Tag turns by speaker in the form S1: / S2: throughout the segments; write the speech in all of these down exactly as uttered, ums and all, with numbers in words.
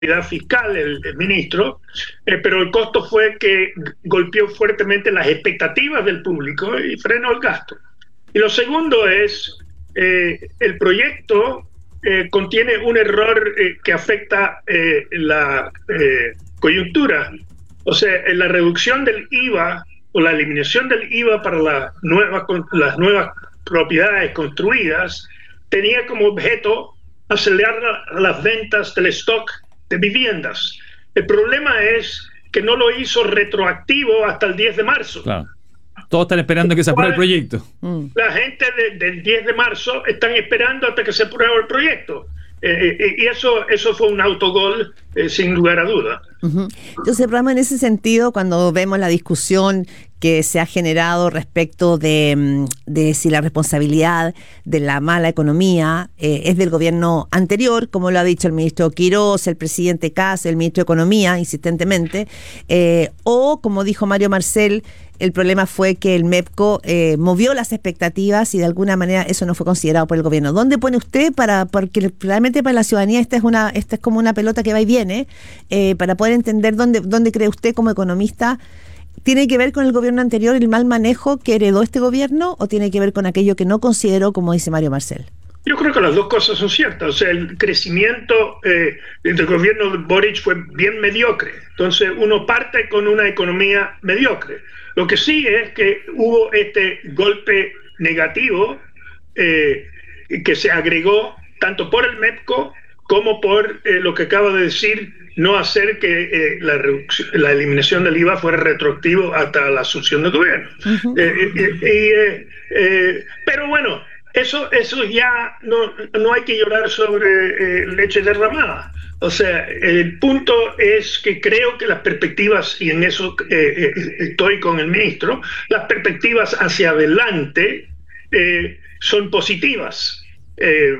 S1: fiscal el, el ministro, eh, pero el costo fue que golpeó fuertemente las expectativas del público y frenó el gasto. Y lo segundo es, eh, el proyecto eh, contiene un error eh, que afecta eh, la eh, coyuntura. O sea, la reducción del I V A o la eliminación del I V A para la nueva, las nuevas propiedades construidas tenía como objeto acelerar las ventas del stock de viviendas. El problema es que no lo hizo retroactivo hasta el diez de marzo.
S2: Claro. Todos están esperando que se apruebe el proyecto.
S1: La gente de, del diez de marzo están esperando hasta que se apruebe el proyecto. Eh, eh, y eso eso fue un autogol, eh, sin lugar a duda.
S3: Uh-huh. Entonces, Ramos, en ese sentido, cuando vemos la discusión que se ha generado respecto de, de si la responsabilidad de la mala economía eh, es del gobierno anterior, como lo ha dicho el ministro Quirós, el presidente Kast, el ministro de Economía, insistentemente, eh, o, como dijo Mario Marcel, el problema fue que el MEPCO eh, movió las expectativas y de alguna manera eso no fue considerado por el gobierno. ¿Dónde pone usted para, porque realmente para la ciudadanía esta es una, esta es como una pelota que va y viene, eh, para poder entender dónde, dónde cree usted como economista, ¿tiene que ver con el gobierno anterior, el mal manejo que heredó este gobierno, o tiene que ver con aquello que no consideró, como dice Mario Marcel?
S1: Yo creo que las dos cosas son ciertas. O sea, el crecimiento eh, del gobierno de Boric fue bien mediocre. Entonces, uno parte con una economía mediocre. Lo que sí es que hubo este golpe negativo eh, que se agregó tanto por el MEPCO como por eh, lo que acabo de decir, no hacer que eh, la, reducción, la eliminación del I V A fuera retroactivo hasta la asunción del gobierno. Uh-huh. eh, eh, eh, eh, pero bueno, eso eso ya no, no hay que llorar sobre eh, leche derramada. O sea, el punto es que creo que las perspectivas, y en eso eh, eh, estoy con el ministro, las perspectivas hacia adelante eh, son positivas. Eh,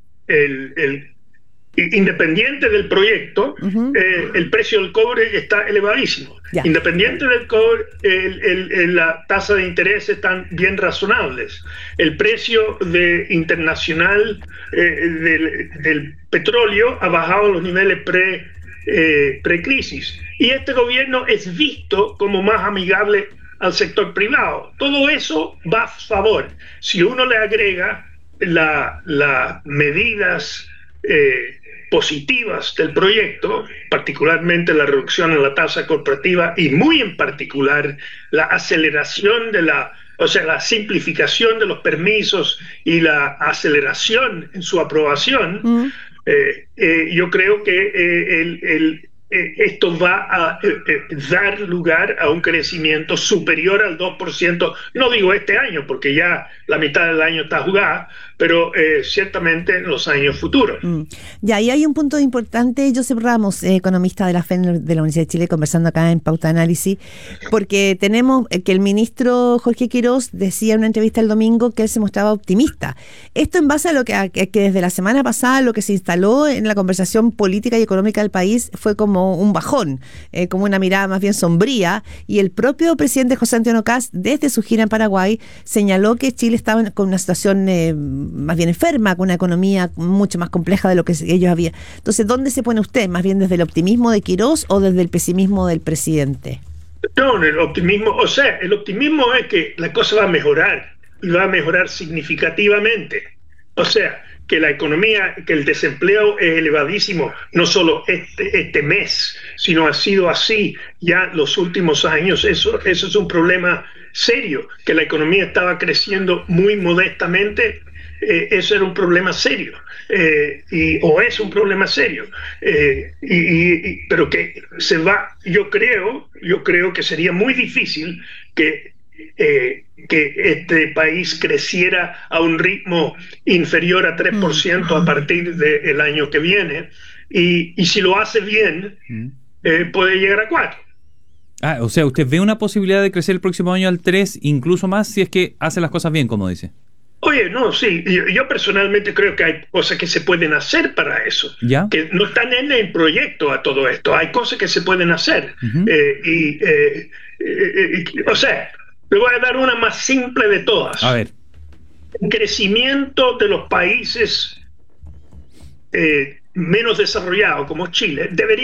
S1: el, el Independiente del proyecto, uh-huh. eh, el precio del cobre está elevadísimo. Yeah. Independiente del cobre, el, el, el, la tasa de interés están bien razonables. El precio de internacional eh, del, del petróleo ha bajado a los niveles pre, eh, pre-crisis. Y este gobierno es visto como más amigable al sector privado. Todo eso va a favor. Si uno le agrega las la medidas eh, positivas del proyecto, particularmente la reducción en la tasa corporativa y muy en particular la aceleración de la, o sea, la simplificación de los permisos y la aceleración en su aprobación, mm. eh, eh, yo creo que eh, el, el, eh, esto va a eh, eh, dar lugar a un crecimiento superior al dos por ciento, no digo este año porque ya la mitad del año está jugada, pero eh, ciertamente en los años futuros. Mm.
S3: Ya, y hay un punto importante, Josep Ramos, eh, economista de la F E N de la Universidad de Chile, conversando acá en Pauta Análisis, porque tenemos eh, que el ministro Jorge Quirós decía en una entrevista el domingo que él se mostraba optimista. Esto en base a lo que, a, que desde la semana pasada lo que se instaló en la conversación política y económica del país fue como un bajón, eh, como una mirada más bien sombría, y el propio presidente José Antonio Kast, desde su gira en Paraguay, señaló que Chile estaba con una situación eh, más bien enferma, con una economía mucho más compleja de lo que ellos habían. Entonces, ¿dónde se pone usted? ¿Más bien desde el optimismo de Quirós o desde el pesimismo del presidente?
S1: No, el optimismo, o sea, el optimismo es que la cosa va a mejorar y va a mejorar significativamente. O sea, que la economía, que el desempleo es elevadísimo, no solo este, este mes, sino ha sido así ya los últimos años. Eso, eso es un problema serio, que la economía estaba creciendo muy modestamente. Eh, eso era un problema serio, eh, y, o es un problema serio, eh, y, y, pero que se va, yo creo, yo creo que sería muy difícil que, eh, que este país creciera a un ritmo inferior a tres por ciento a partir del año que viene, y, y si lo hace bien, eh, puede llegar a cuatro.
S2: Ah, o sea, ¿usted ve una posibilidad de crecer el próximo año al tres, incluso más, si es que hace las cosas bien, como dice?
S1: Oye, no, sí, yo, yo personalmente creo que hay cosas que se pueden hacer para eso,
S2: ¿ya?
S1: Que no están en el proyecto a todo esto, hay cosas que se pueden hacer. Uh-huh. eh, y, eh, eh, eh, o sea, le voy a dar una más simple de todas.
S2: A ver.
S1: El crecimiento de los países eh, menos desarrollado como Chile debería